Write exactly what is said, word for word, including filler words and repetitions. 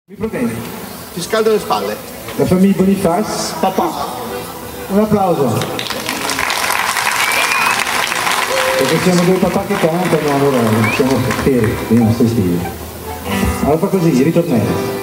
Mi problemi. Ti scaldo le spalle. La famiglia Boniface, papà. Un applauso. Perché siamo due papà che cantano, allora siamo fieri, vediamo sto stile. Allora fa così, ritornello.